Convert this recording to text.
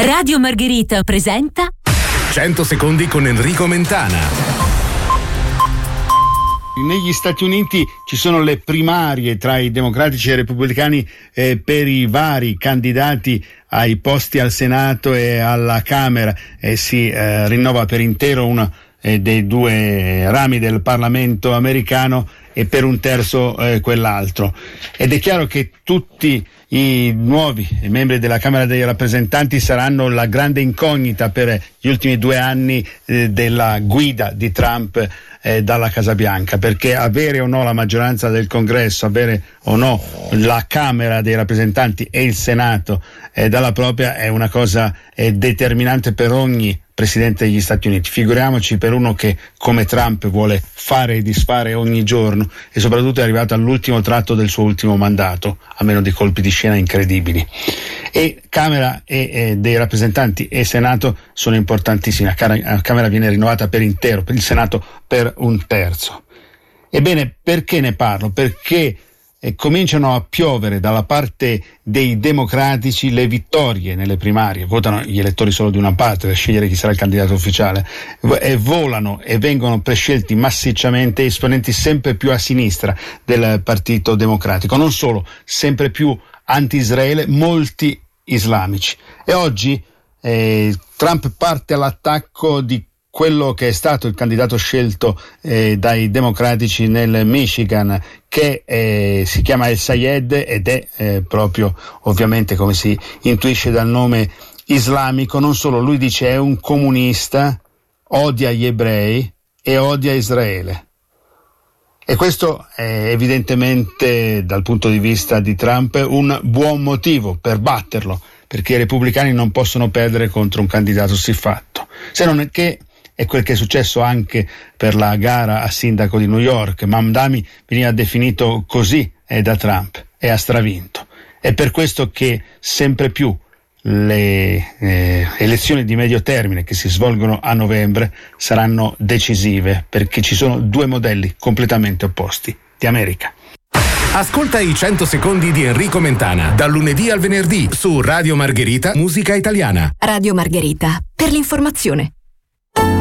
Radio Margherita presenta 100 secondi con Enrico Mentana. Negli Stati Uniti ci sono le primarie tra i democratici e i repubblicani per i vari candidati ai posti al Senato e alla Camera e si rinnova per intero uno dei due rami del Parlamento americano e per un terzo quell'altro. Ed è chiaro che tutti i nuovi membri della Camera dei rappresentanti saranno la grande incognita per gli ultimi 2 anni della guida di Trump dalla Casa Bianca, perché avere o no la maggioranza del Congresso, avere o no la Camera dei rappresentanti e il Senato dalla propria è una cosa determinante per ogni Presidente degli Stati Uniti. Figuriamoci per uno che come Trump vuole fare e disfare ogni giorno e soprattutto è arrivato all'ultimo tratto del suo ultimo mandato, a meno di colpi di scena incredibili. E Camera dei rappresentanti e Senato sono importantissimi. La Camera viene rinnovata per intero, per il Senato per un terzo. Ebbene, perché ne parlo? Perché cominciano a piovere dalla parte dei democratici le vittorie nelle primarie. Votano gli elettori solo di una parte per scegliere chi sarà il candidato ufficiale, e volano e vengono prescelti massicciamente esponenti sempre più a sinistra del Partito Democratico, non solo, sempre più anti-Israele, molti islamici. E oggi Trump parte all'attacco di quello che è stato il candidato scelto dai democratici nel Michigan, che si chiama El Sayed ed è proprio, ovviamente, come si intuisce dal nome, islamico. Non solo, lui dice è un comunista, odia gli ebrei e odia Israele. E questo è evidentemente, dal punto di vista di Trump, un buon motivo per batterlo, perché i repubblicani non possono perdere contro un candidato siffatto. Se non è che è quel che è successo anche per la gara a sindaco di New York. Mamdani veniva definito così da Trump e ha stravinto. È per questo che sempre più le elezioni di medio termine che si svolgono a novembre saranno decisive, perché ci sono 2 modelli completamente opposti di America. Ascolta i 100 secondi di Enrico Mentana, dal lunedì al venerdì su Radio Margherita, Musica Italiana. Radio Margherita, per l'informazione.